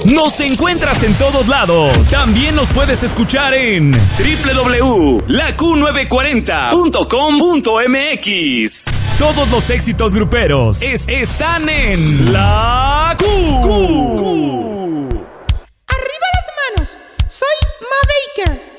Nos encuentras en todos lados. También nos puedes escuchar en www.laQ940.com.mx. Todos los éxitos gruperos están en La Q. Arriba las manos. Soy Ma Baker.